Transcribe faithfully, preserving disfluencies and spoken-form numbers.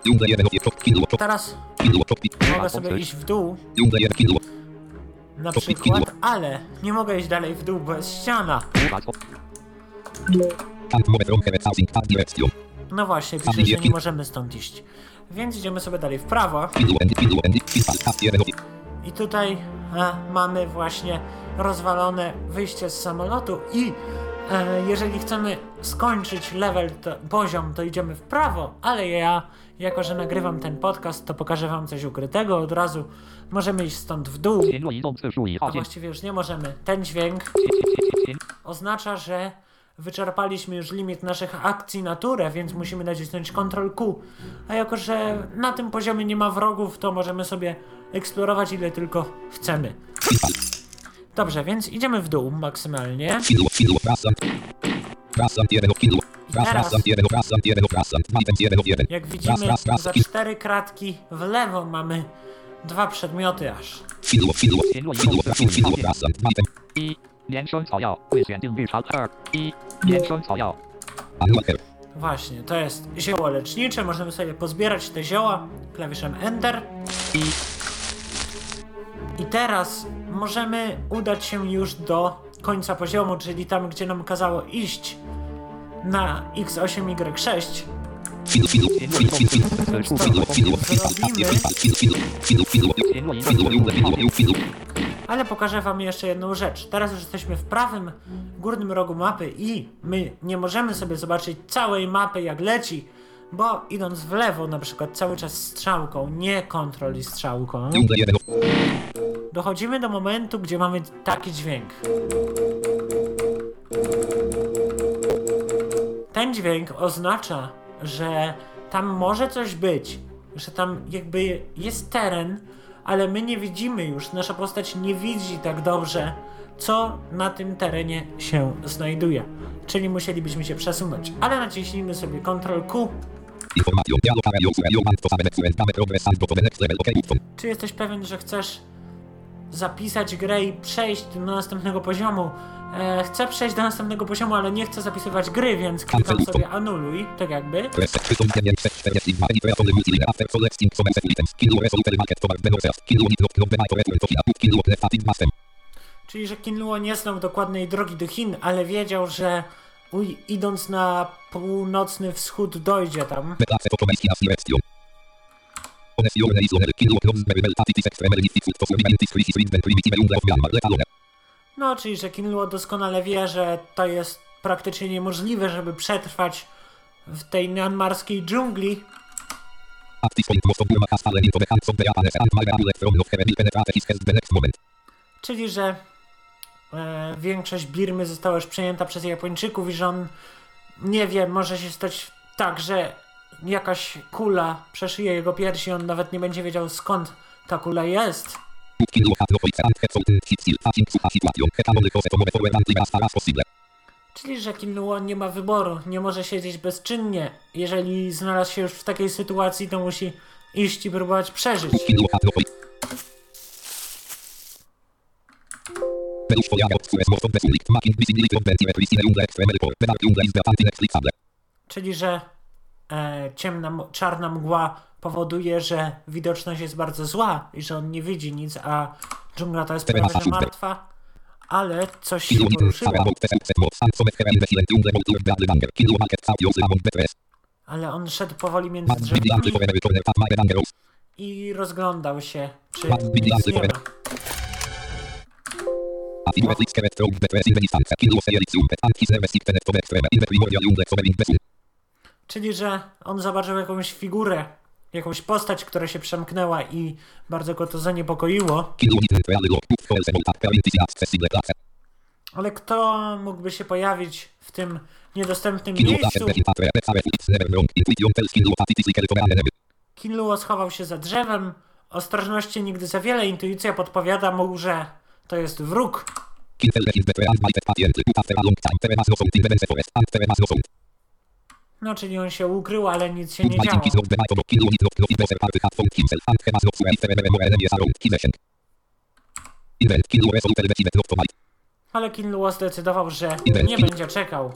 Teraz mogę sobie iść w dół, na przykład, ale nie mogę iść dalej w dół, bo jest ściana. No właśnie, pisze, że nie możemy stąd iść. Więc idziemy sobie dalej w prawo. I tutaj e, mamy właśnie rozwalone wyjście z samolotu i e, jeżeli chcemy skończyć level, to, poziom, to idziemy w prawo, ale ja, jako że nagrywam ten podcast, to pokażę wam coś ukrytego od razu. Możemy iść stąd w dół, a właściwie już nie możemy. Ten dźwięk oznacza, że wyczerpaliśmy już limit naszych akcji na turę, więc musimy nacisnąć kontrol Q. A jako że na tym poziomie nie ma wrogów, to możemy sobie eksplorować ile tylko chcemy. Dobrze, więc idziemy w dół maksymalnie. Teraz, jak widzimy, za cztery kratki w lewo mamy dwa przedmioty aż. Właśnie, to jest zioło lecznicze, możemy sobie pozbierać te zioła klawiszem Enter. I teraz możemy udać się już do końca poziomu, czyli tam, gdzie nam kazało iść na X osiem Y sześć. Ale pokażę wam jeszcze jedną rzecz. Teraz już jesteśmy w prawym górnym rogu mapy i my nie możemy sobie zobaczyć całej mapy jak leci, bo idąc w lewo na przykład cały czas strzałką, nie kontrol i strzałką, dochodzimy do momentu, gdzie mamy taki dźwięk. Ten dźwięk oznacza, że tam może coś być, że tam jakby jest teren, ale my nie widzimy już, nasza postać nie widzi tak dobrze, co na tym terenie się znajduje. Czyli musielibyśmy się przesunąć, ale naciśnijmy sobie kontrol Q. Czy jesteś pewien, że chcesz zapisać grę i przejść do następnego poziomu? E, chcę przejść do następnego poziomu, ale nie chcę zapisywać gry, więc klikam sobie anuluj, tak jakby. Czyli, że Kinluo nie znał dokładnej drogi do Chin, ale wiedział, że uj, idąc na północny wschód dojdzie tam. No, czyli że Kinluo doskonale wie, że to jest praktycznie niemożliwe, żeby przetrwać w tej myanmarskiej dżungli. Czyli, że e, większość Birmy została już przejęta przez Japończyków i że on nie wie, może się stać tak, że jakaś kula przeszyje jego piersi, on nawet nie będzie wiedział skąd ta kula jest. Czyli, że Kinluo nie ma wyboru, nie może siedzieć bezczynnie. Jeżeli znalazł się już w takiej sytuacji, to musi iść i próbować przeżyć. Czyli, że e, ciemna, czarna mgła powoduje, że widoczność jest bardzo zła i że on nie widzi nic, a dżungla to jest prawie że martwa, ale coś się poruszyło. Ale on szedł powoli między drzewami i rozglądał się, czy nic nie ma. Czyli, że on zobaczył jakąś figurę, jakąś postać, która się przemknęła i bardzo go to zaniepokoiło. Ale kto mógłby się pojawić w tym niedostępnym miejscu? Kinluo schował się za drzewem. Ostrożności nigdy za wiele. Intuicja podpowiada mu, że to jest wróg. No, czyli on się ukrył, ale nic się nie działo. Ale Kinluo zdecydował, że nie będzie czekał.